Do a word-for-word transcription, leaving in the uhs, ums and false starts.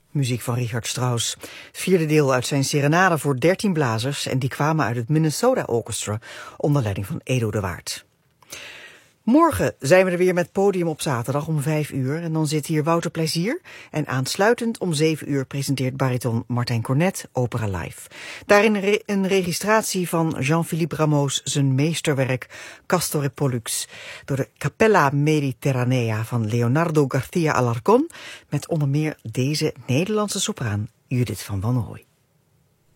Muziek van Richard Strauss. Vierde deel uit zijn serenade voor dertien blazers en die kwamen uit het Minnesota Orchestra onder leiding van Edo de Waard. Morgen zijn we er weer met Podium op zaterdag om vijf uur. En dan zit hier Wouter Plezier. En aansluitend om zeven uur presenteert bariton Martijn Cornet Opera Live. Daarin re- een registratie van Jean-Philippe Rameau's zijn meesterwerk Castor et Pollux. Door de Capella Mediterranea van Leonardo García Alarcón. Met onder meer deze Nederlandse sopraan Judith van Wanrooy.